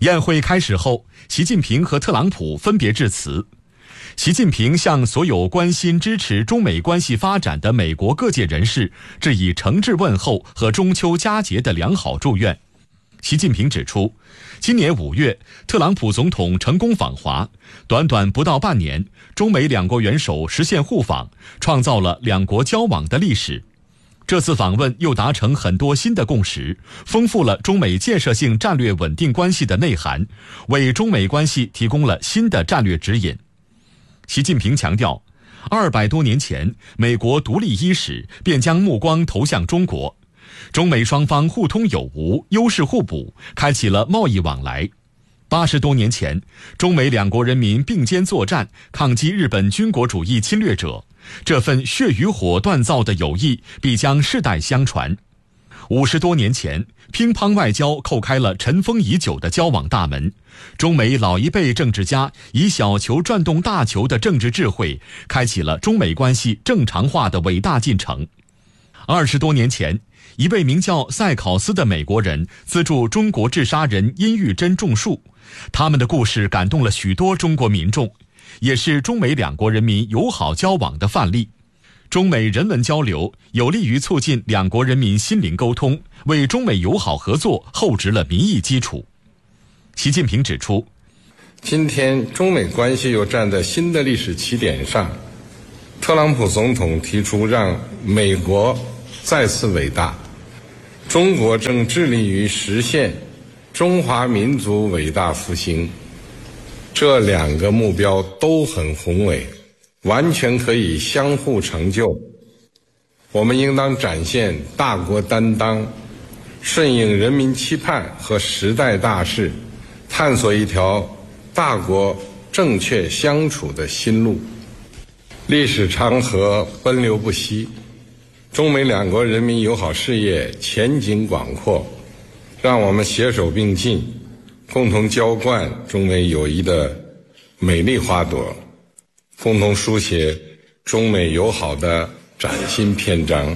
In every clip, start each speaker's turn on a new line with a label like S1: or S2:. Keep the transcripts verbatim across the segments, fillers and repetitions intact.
S1: 宴会开始后，习近平和特朗普分别致辞。习近平向所有关心支持中美关系发展的美国各界人士致以诚挚问候和中秋佳节的良好祝愿。习近平指出，今年五月，特朗普总统成功访华，短短不到半年，中美两国元首实现互访，创造了两国交往的历史。这次访问又达成很多新的共识，丰富了中美建设性战略稳定关系的内涵，为中美关系提供了新的战略指引。习近平强调，二百多年前，美国独立伊始，便将目光投向中国。中美双方互通有无，优势互补，开启了贸易往来。八十多年前，中美两国人民并肩作战，抗击日本军国主义侵略者。这份血与火锻造的友谊必将世代相传。五十多年前，乒乓外交叩开了尘封已久的交往大门。中美老一辈政治家以小球转动大球的政治智慧，开启了中美关系正常化的伟大进程。二十多年前，一位名叫塞考斯的美国人资助中国治沙人殷玉珍种树，他们的故事感动了许多中国民众，也是中美两国人民友好交往的范例。中美人文交流有利于促进两国人民心灵沟通，为中美友好合作厚植了民意基础。习近平指出，
S2: 今天中美关系又站在新的历史起点上，特朗普总统提出让美国再次伟大，中国正致力于实现中华民族伟大复兴，这两个目标都很宏伟，完全可以相互成就。我们应当展现大国担当，顺应人民期盼和时代大势，探索一条大国正确相处的新路。历史长河奔流不息，中美两国人民友好事业前景广阔，让我们携手并进，共同浇灌中美友谊的美丽花朵，共同书写中美友好的崭新篇章。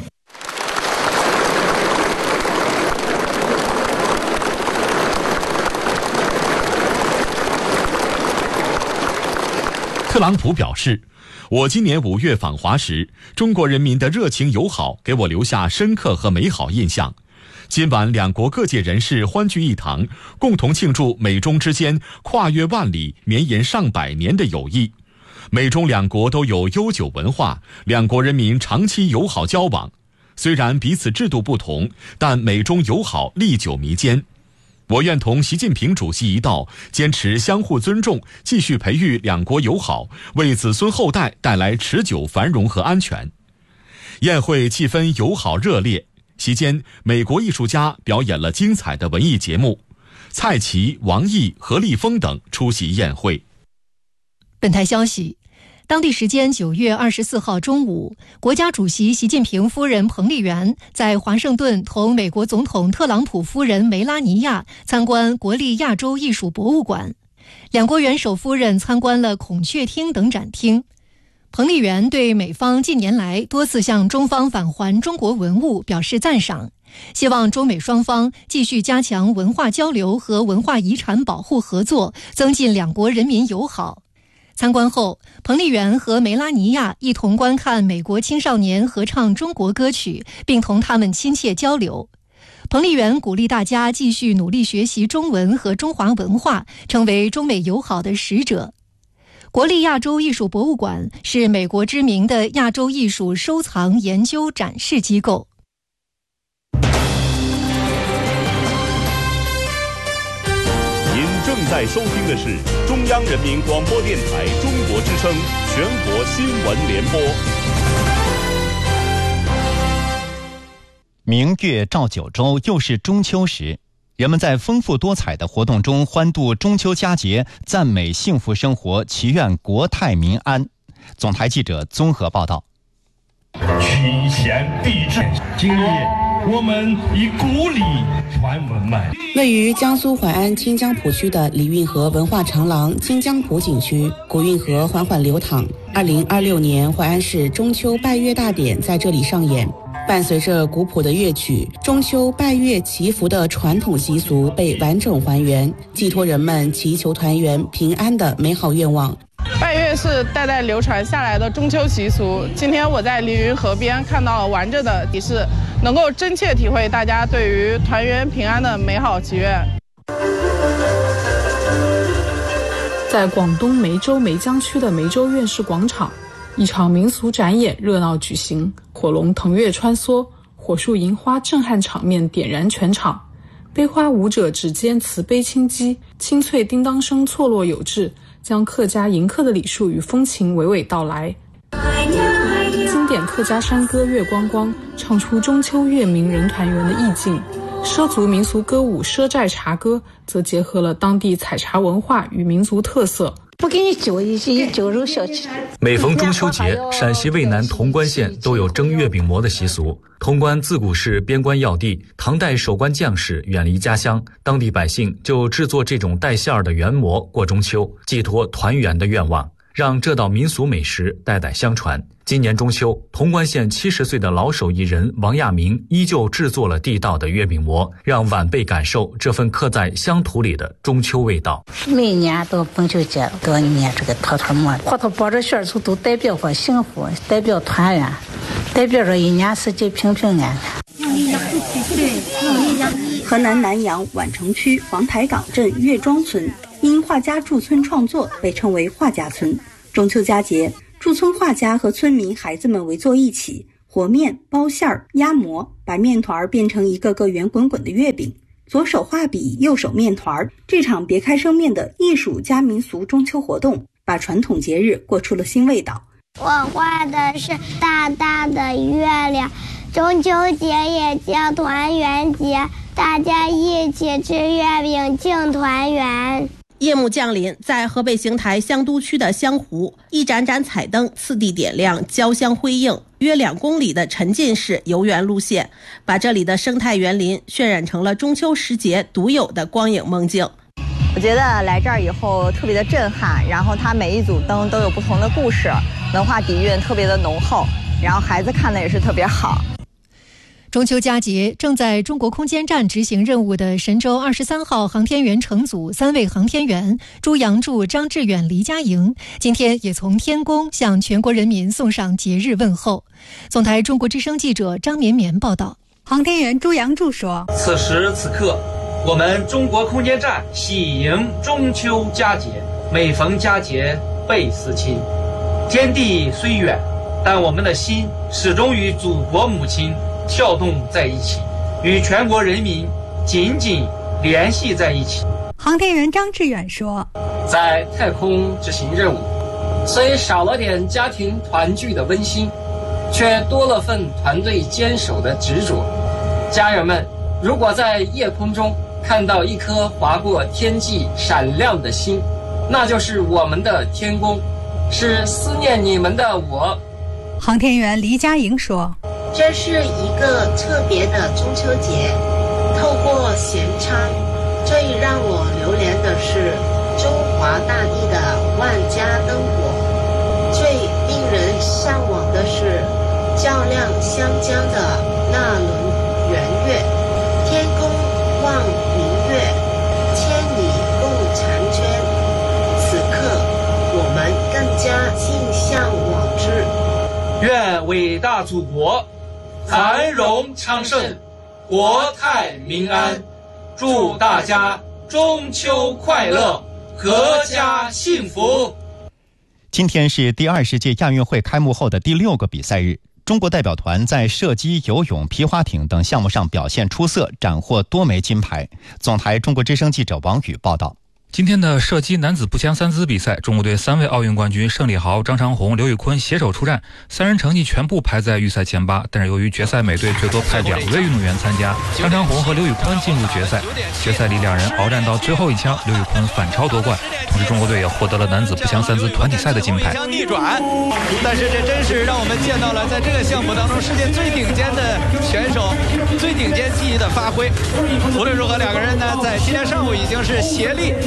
S1: 特朗普表示，我今年五月访华时，中国人民的热情友好给我留下深刻和美好印象。今晚两国各界人士欢聚一堂，共同庆祝美中之间跨越万里、绵延上百年的友谊。美中两国都有悠久文化，两国人民长期友好交往。虽然彼此制度不同，但美中友好历久弥坚。我愿同习近平主席一道，坚持相互尊重，继续培育两国友好，为子孙后代带来持久繁荣和安全。宴会气氛友好热烈，席间美国艺术家表演了精彩的文艺节目，蔡奇、王毅、何立峰等出席宴会。
S3: 本台消息，当地时间九月二十四号中午，国家主席习近平夫人彭丽媛在华盛顿同美国总统特朗普夫人梅拉尼亚参观国立亚洲艺术博物馆，两国元首夫人参观了孔雀厅等展厅。彭丽媛对美方近年来多次向中方返还中国文物表示赞赏，希望中美双方继续加强文化交流和文化遗产保护合作，增进两国人民友好。参观后，彭丽媛和梅拉尼亚一同观看美国青少年合唱中国歌曲，并同他们亲切交流。彭丽媛鼓励大家继续努力学习中文和中华文化，成为中美友好的使者。国立亚洲艺术博物馆是美国知名的亚洲艺术收藏、研究、展示机构。
S4: 您正在收听的是中央人民广播电台中国之声全国新闻联播。
S5: 明月照九州，又是中秋时，人们在丰富多彩的活动中欢度中秋佳节，赞美幸福生活，祈愿国泰民安。总台记者综合报道。
S6: 群贤毕至，今日我们以古礼传文脉。
S7: 位于江苏淮安清江浦区的李运河文化长廊清江浦景区，古运河缓缓流淌。二零二六年淮安市中秋拜月大典在这里上演。 伴随着古朴的乐曲，中秋拜月祈福的传统习俗被完整还原，寄托人们祈求团圆平安的美好愿望。
S8: 拜月是代代流传下来的中秋习俗，今天我在凌云河边看到完整的仪式，能够真切体会大家对于团圆平安的美好祈愿。在广东梅州梅江区的梅州院士广场，一场民俗展演热闹举行，火龙腾跃穿梭，火树银花震撼场面点燃全场。悲花舞者指尖慈悲轻击，清脆叮当声错落有致，将客家迎客的礼数与风情娓娓道来。经典客家山歌《月光光》唱出中秋月明人团圆的意境，畲族民俗歌舞《畲寨茶歌》则结合了当地采茶文化与民族特色。
S9: 不给你揪一些揪肉小吃。
S10: 每逢中秋节，陕西渭南潼关县都有蒸月饼馍的习俗。潼关自古是边关要地，唐代守关将士远离家乡，当地百姓就制作这种带馅儿的圆馍过中秋，寄托团圆的愿望，让这道民俗美食代代相传。今年中秋，潼关县七十岁的老手艺人王亚明依旧制作了地道的月饼馍，让晚辈感受这份刻在乡土里的中秋味道。
S9: 每年到中秋节都捏这个坨坨馍，坨坨包着馅儿都代表着幸福，代表团圆，代表着一年四季平平安安。
S11: 河南南阳宛城区黄台岗镇岳庄村因画家驻村创作被称为画家村。中秋佳节，驻村画家和村民孩子们围坐一起，和面、包馅儿、压馍，把面团变成一个个圆滚滚的月饼。左手画笔，右手面团，这场别开生面的艺术加民俗中秋活动，把传统节日过出了新味道。
S12: 我画的是大大的月亮，中秋节也叫团圆节，大家一起吃月饼庆团圆。
S13: 夜幕降临，在河北邢台香都区的香湖，一盏盏彩灯次第点亮，交相辉映。约两公里的沉浸式游园路线，把这里的生态园林渲染成了中秋时节独有的光影梦境。
S14: 我觉得来这儿以后特别的震撼，然后它每一组灯都有不同的故事，文化底蕴特别的浓厚，然后孩子看的也是特别好。
S3: 中秋佳节，正在中国空间站执行任务的神舟二十三号航天员乘组三位航天员朱杨柱、张志远、黎佳莹，今天也从天宫向全国人民送上节日问候。总台中国之声记者张绵绵报道。
S15: 航天员朱杨柱说：“
S16: 此时此刻，我们中国空间站喜迎中秋佳节，每逢佳节倍思亲。天地虽远，但我们的心始终与祖国母亲跳动在一起，与全国人民紧紧联系在一起。”
S15: 航天员张志远说：“
S17: 在太空执行任务，虽少了点家庭团聚的温馨，却多了份团队坚守的执着。家人们，如果在夜空中看到一颗划过天际闪亮的星，那就是我们的天宫，是思念你们的我。”
S15: 航天员黎佳莹说：“
S18: 这是一个特别的中秋节，透过弦唱，最让我流连的是中华大地的万家灯火，最令人向往的是较量湘江的那轮圆月。天公望明月，千里共婵娟。此刻，我们更加心向往之。
S16: 愿伟大祖国繁荣昌盛，国泰民安，祝大家中秋快乐，阖家幸福。”
S5: 今天是第二十届亚运会开幕后的第六个比赛日，中国代表团在射击、游泳、皮划艇等项目上表现出色，斩获多枚金牌。总台中国之声记者王宇报道。
S19: 今天的射击男子步枪三姿比赛，中国队三位奥运冠军盛礼豪、张长虹、刘宇坤携手出战，三人成绩全部排在预赛前八。但是由于决赛每队最多派两位运动员参加，张长虹和刘宇坤进入决赛。决赛里两人鏖战到最后一枪，刘宇坤反超夺冠。同时，中国队也获得了男子步枪三姿团体赛的金牌。
S20: 逆转，但是这真是让我们见到了在这个项目当中世界最顶尖的选手、最顶尖技艺的发挥。无论如何，两个人呢在今天上午已经是协力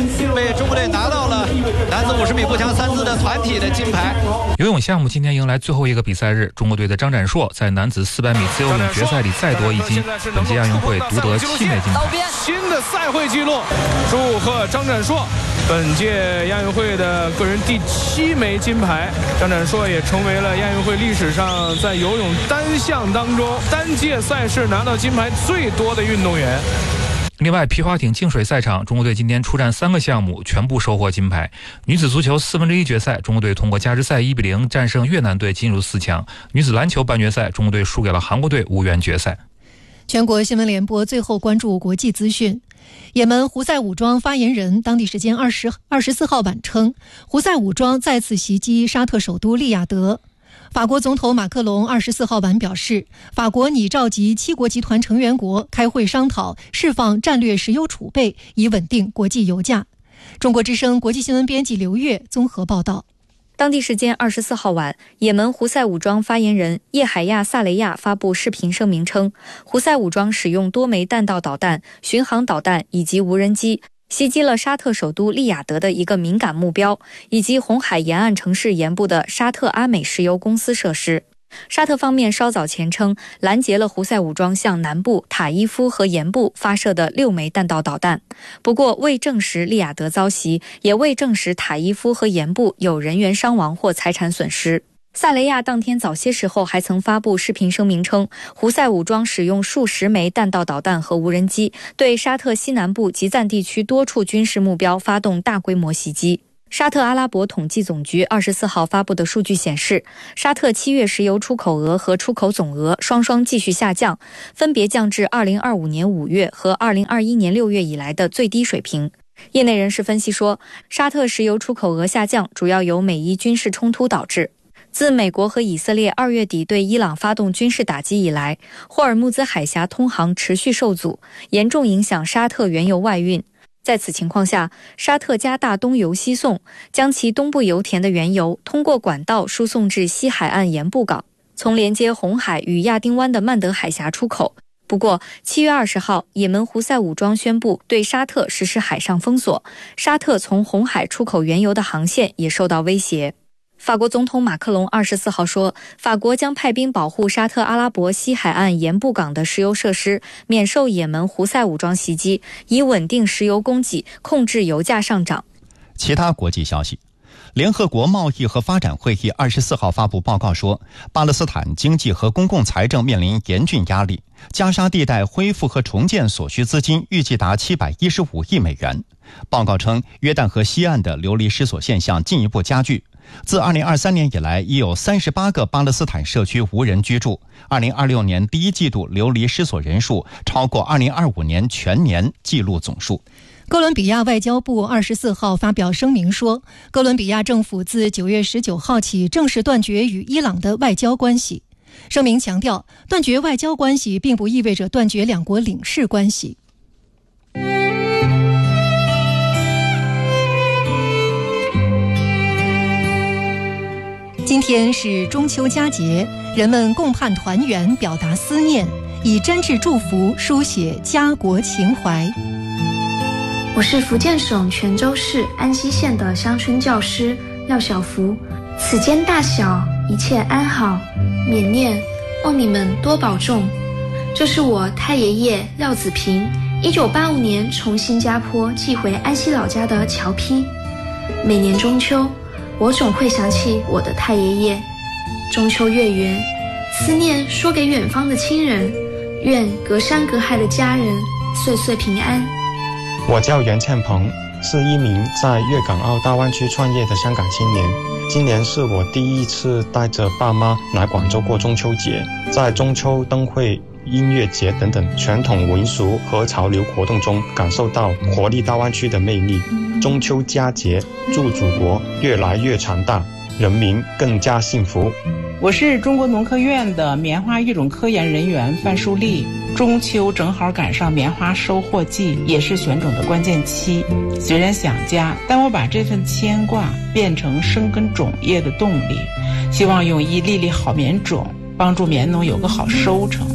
S20: 为中国队拿到了男子五十米步枪三姿的团体的金牌。
S19: 游泳项目今天迎来最后一个比赛日，中国队的张展硕在男子四百米自由泳决赛里再夺一金，本届亚运会独得七枚金牌。
S21: 新的赛会纪录，祝贺张展硕，本届亚运会的个人第七枚金牌。张展硕也成为了亚运会历史上在游泳单项当中单届赛事拿到金牌最多的运动员。
S19: 另外，皮划艇净水赛场，中国队今天出战三个项目，全部收获金牌。女子足球四分之一决赛，中国队通过加时赛一比零战胜越南队，进入四强。女子篮球半决赛，中国队输给了韩国队，无缘决赛。
S3: 全国新闻联播最后关注国际资讯。也门胡塞武装发言人当地时间二十二十四号晚称，胡塞武装再次袭击沙特首都利雅得。法国总统马克龙二十四号晚表示，法国拟召集七国集团成员国开会商讨释放战略石油储备，以稳定国际油价。中国之声国际新闻编辑刘月综合报道。
S22: 当地时间二十四号晚，也门胡塞武装发言人叶海亚·萨雷亚发布视频声明称，胡塞武装使用多枚弹道导弹、巡航导弹以及无人机袭击了沙特首都利雅得的一个敏感目标，以及红海沿岸城市沿部的沙特阿美石油公司设施。沙特方面稍早前称，拦截了胡塞武装向南部塔伊夫和沿部发射的六枚弹道导弹，不过未证实利雅得遭袭，也未证实塔伊夫和沿部有人员伤亡或财产损失。萨雷亚当天早些时候还曾发布视频声明称，胡塞武装使用数十枚弹道导弹和无人机，对沙特西南部吉赞地区多处军事目标发动大规模袭击。沙特阿拉伯统计总局二十四号发布的数据显示，沙特七月石油出口额和出口总额双双继续下降，分别降至二零二五年五月和二零二一年六月以来的最低水平。业内人士分析说，沙特石油出口额下降主要由美伊军事冲突导致。自美国和以色列二月底对伊朗发动军事打击以来，霍尔木兹海峡通航持续受阻，严重影响沙特原油外运。在此情况下，沙特加大东油西送，将其东部油田的原油通过管道输送至西海岸盐部港，从连接红海与亚丁湾的曼德海峡出口。不过七月二十号，也门胡塞武装宣布对沙特实施海上封锁，沙特从红海出口原油的航线也受到威胁。法国总统马克龙二十四号说，法国将派兵保护沙特阿拉伯西海岸盐部港的石油设施，免受也门胡塞武装袭击，以稳定石油供给，控制油价上涨。
S5: 其他国际消息，联合国贸易和发展会议二十四号发布报告说，巴勒斯坦经济和公共财政面临严峻压力，加沙地带恢复和重建所需资金预计达七百一十五亿美元。报告称，约旦河西岸的流离失所现象进一步加剧。自二零二三年以来，已有三十八个巴勒斯坦社区无人居住。二零二六年第一季度流离失所人数超过二零二五年全年纪录总数。
S3: 哥伦比亚外交部二十四号发表声明说，哥伦比亚政府自九月十九号起正式断绝与伊朗的外交关系。声明强调，断绝外交关系并不意味着断绝两国领事关系。今天是中秋佳节，人们共盼团圆，表达思念，以真挚祝福书写家国情怀。
S23: 我是福建省泉州市安溪县的乡村教师廖小福，此间大小一切安好，缅念，望你们多保重。这是我太爷爷廖子平一九八五年从新加坡寄回安溪老家的侨批。每年中秋，我总会想起我的太爷爷。中秋月圆，思念说给远方的亲人，愿隔山隔海的家人岁岁平安。
S24: 我叫袁倩鹏，是一名在粤港澳大湾区创业的香港青年。今年是我第一次带着爸妈来广州过中秋节，在中秋灯会、音乐节等等传统民俗和潮流活动中，感受到活力大湾区的魅力。中秋佳节，祝祖国越来越强大，人民更加幸福。
S25: 我是中国农科院的棉花育种科研人员范淑丽。中秋正好赶上棉花收获季，也是选种的关键期。虽然想家，但我把这份牵挂变成生根种业的动力，希望用一粒粒好棉种帮助棉农有个好收成。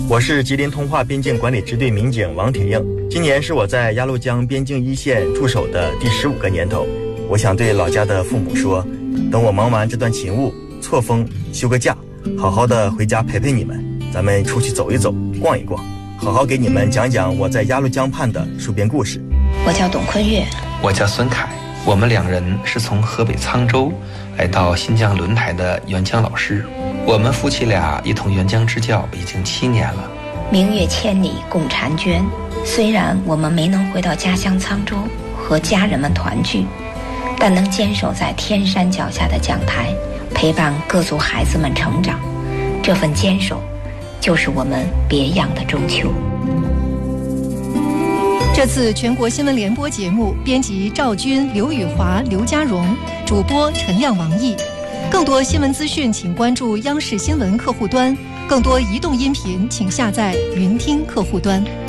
S1: 我是吉林通化边境管理支队民警王铁映，今年是我在鸭绿江边境一线驻守的第十五个年头。我想对老家的父母说，等我忙完这段勤务，错峰休个假，好好的回家陪陪你们，咱们出去走一走，逛一逛，好好给你们讲讲我在鸭绿江畔的戍边故事。
S2: 我叫董坤岳，
S4: 我叫孙凯，我们两人是从河北沧州来到新疆轮台的援疆老师，我们夫妻俩一同援疆支教已经七年了。
S2: 明月千里共婵娟，虽然我们没能回到家乡沧州和家人们团聚，但能坚守在天山脚下的讲台，陪伴各族孩子们成长，这份坚守就是我们别样的中秋。
S3: 这次全国新闻联播节目，编辑赵军、刘宇华、刘家荣，主播陈亮、王毅。更多新闻资讯，请关注央视新闻客户端；更多移动音频，请下载云听客户端。